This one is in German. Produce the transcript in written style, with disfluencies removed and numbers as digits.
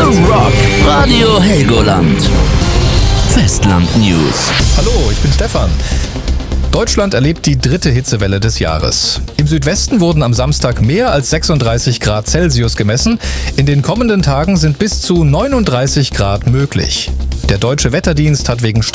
Rock Radio Helgoland. Festland News. Hallo, ich bin Stefan. Deutschland erlebt die 3. Hitzewelle des Jahres. Im Südwesten wurden am Samstag mehr als 36 Grad Celsius gemessen. In den kommenden Tagen sind bis zu 39 Grad möglich. Der Deutsche Wetterdienst hat wegen